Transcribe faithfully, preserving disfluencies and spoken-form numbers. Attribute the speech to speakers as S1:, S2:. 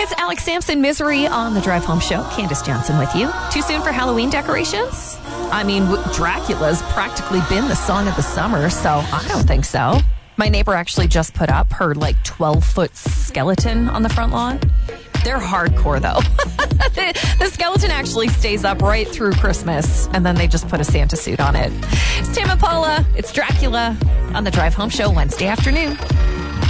S1: It's Alex Sampson, Misery on the Drive Home Show. Candace Johnson with you. Too soon for Halloween decorations? I mean, Dracula's practically been the song of the summer, so I don't think so. My neighbor actually just put up her like twelve-foot skeleton on the front lawn. They're hardcore, though. the, the skeleton actually stays up right through Christmas, and then they just put a Santa suit on it. It's Tim and Paula. It's Dracula on the Drive Home Show Wednesday afternoon.